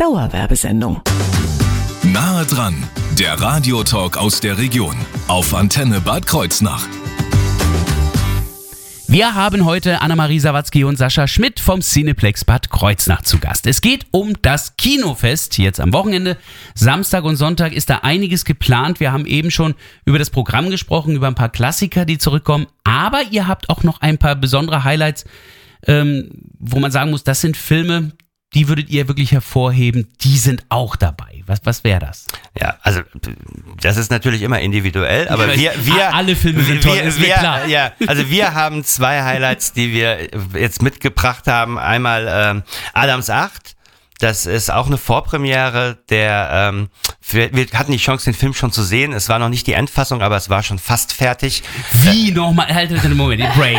Dauerwerbesendung. Nahe dran, der Radiotalk aus der Region auf Antenne Bad Kreuznach. Wir haben heute Annemarie Sawatzki und Sascha Schmidt vom Cineplex Bad Kreuznach zu Gast. Es geht um das Kinofest jetzt am Wochenende. Samstag und Sonntag ist da einiges geplant. Wir haben eben schon über das Programm gesprochen, über ein paar Klassiker, die zurückkommen. Aber ihr habt auch noch ein paar besondere Highlights, wo man sagen muss, das sind Filme, die würdet ihr wirklich hervorheben, die sind auch dabei. Was wäre das? Ja, also das ist natürlich immer individuell, aber alle Filme sind toll, ist mir klar. Ja, also wir haben zwei Highlights, die wir jetzt mitgebracht haben. Einmal Adams 8. Das ist auch eine Vorpremiere, wir hatten die Chance, den Film schon zu sehen. Es war noch nicht die Endfassung, aber es war schon fast fertig. Wie nochmal? Halt einen Moment, den Break.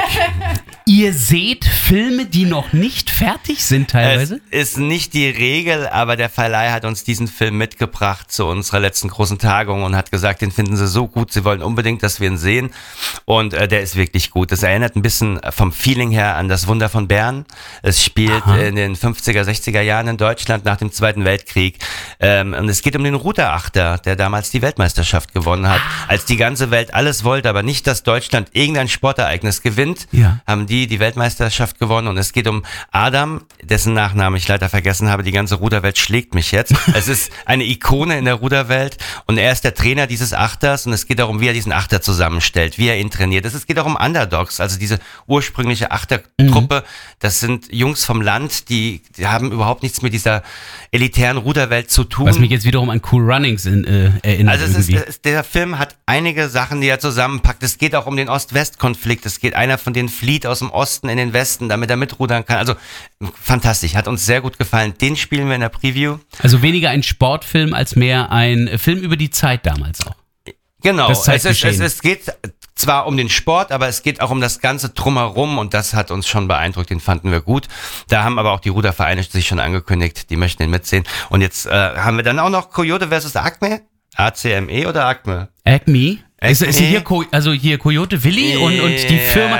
Ihr seht Filme, die noch nicht fertig sind teilweise? Es ist nicht die Regel, aber der Verleih hat uns diesen Film mitgebracht zu unserer letzten großen Tagung und hat gesagt, den finden sie so gut, sie wollen unbedingt, dass wir ihn sehen. Und der ist wirklich gut. Das erinnert ein bisschen vom Feeling her an Das Wunder von Bern. Es spielt in den 50er, 60er Jahren in Deutschland nach dem Zweiten Weltkrieg. Und es geht um den Ruderachter, der damals die Weltmeisterschaft gewonnen hat. Als die ganze Welt alles wollte, aber nicht, dass Deutschland irgendein Sportereignis gewinnt, haben die Weltmeisterschaft gewonnen. Und es geht um Adam, dessen Nachnamen ich leider vergessen habe. Die ganze Ruderwelt schlägt mich jetzt. Es ist eine Ikone in der Ruderwelt und er ist der Trainer dieses Achters und es geht darum, wie er diesen Achter zusammenstellt, wie er ihn trainiert. Es geht auch um Underdogs, also diese ursprüngliche Achtertruppe. Das sind Jungs vom Land, die haben überhaupt nichts mit dieser elitären Ruderwelt zu tun. Was mich jetzt wiederum an Cool Runnings erinnert. Also der Film hat einige Sachen, die er zusammenpackt. Es geht auch um den Ost-West-Konflikt. Es geht, einer von denen flieht aus dem Osten in den Westen, damit er mitrudern kann. Also fantastisch, hat uns sehr gut gefallen. Den spielen wir in der Preview. Also weniger ein Sportfilm als mehr ein Film über die Zeit damals auch. Genau, es geht zwar um den Sport, aber es geht auch um das Ganze drumherum und das hat uns schon beeindruckt, den fanden wir gut. Da haben aber auch die Rudervereine sich schon angekündigt, die möchten den mitsehen. Und jetzt haben wir dann auch noch Coyote vs. Acme. ACME oder Acme? Acme? Ist hier Coyote Willy und die Firma?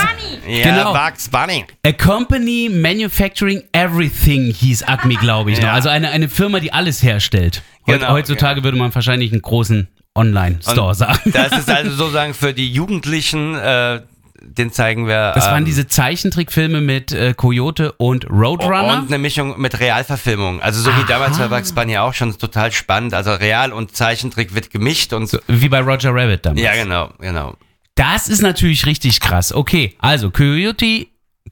Ja, genau. Bugs Bunny. A Company Manufacturing Everything hieß Acme, glaube ich. Ja. Also eine Firma, die alles herstellt. Heutzutage würde man wahrscheinlich einen großen Online-Store sagen. Das ist also sozusagen für die Jugendlichen, den zeigen wir. Das waren diese Zeichentrickfilme mit Coyote und Roadrunner. Und eine Mischung mit Realverfilmung. Also so wie damals bei Bugs Bunny auch schon total spannend. Also Real und Zeichentrick wird gemischt. Und so, wie bei Roger Rabbit damals. Ja, genau. Das ist natürlich richtig krass. Okay, also Coyote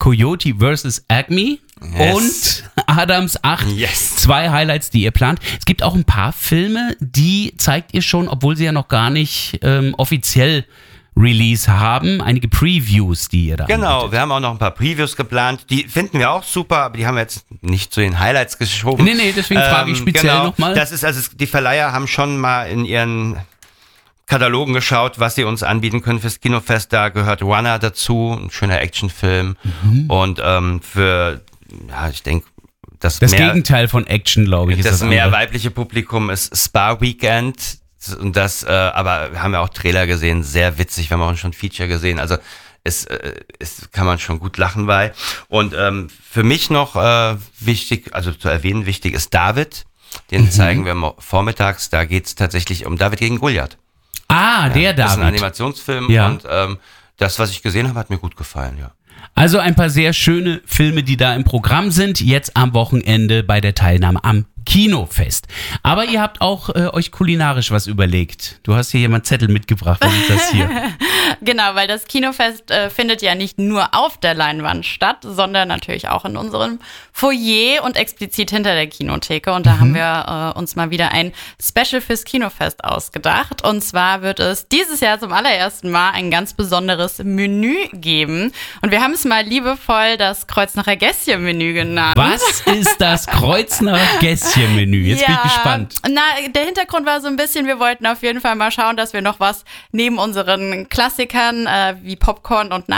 vs. Acme. Yes. Und Adams 8. Yes. 2 Highlights, die ihr plant. Es gibt auch ein paar Filme, die zeigt ihr schon, obwohl sie ja noch gar nicht offiziell Release haben. Einige Previews, die ihr da anbietet. Wir haben auch noch ein paar Previews geplant. Die finden wir auch super, aber die haben wir jetzt nicht zu den Highlights geschoben. Nee, deswegen frage ich speziell nochmal. Das ist, also die Verleiher haben schon mal in ihren Katalogen geschaut, was sie uns anbieten können fürs Kinofest. Da gehört Runner dazu, ein schöner Actionfilm. Und ich denke, das Gegenteil von Action, glaube ich, ist das mehr weibliche Publikum ist Spa Weekend. Und das, aber haben wir auch Trailer gesehen, sehr witzig, wir haben auch schon ein Feature gesehen, also es kann man schon gut lachen bei. Und für mich noch wichtig, also zu erwähnen, wichtig ist David, den zeigen wir vormittags, da geht's tatsächlich um David gegen Goliath. Der David. Das ist ein Animationsfilm und das, was ich gesehen habe, hat mir gut gefallen, ja. Also ein paar sehr schöne Filme, die da im Programm sind, jetzt am Wochenende bei der Teilnahme am Kinofest. Aber ihr habt auch euch kulinarisch was überlegt. Du hast hier jemand Zettel mitgebracht. Was ist das hier? Genau, weil das Kinofest findet ja nicht nur auf der Leinwand statt, sondern natürlich auch in unserem Foyer und explizit hinter der Kinotheke. Und da haben wir uns mal wieder ein Special fürs Kinofest ausgedacht. Und zwar wird es dieses Jahr zum allerersten Mal ein ganz besonderes Menü geben. Und wir haben es mal liebevoll das Kreuznacher Gässchen-Menü genannt. Was ist das Kreuznacher Gässchen-Menü? Jetzt bin ich gespannt. Der Hintergrund war so ein bisschen, wir wollten auf jeden Fall mal schauen, dass wir noch was neben unseren Klassikern wie Popcorn und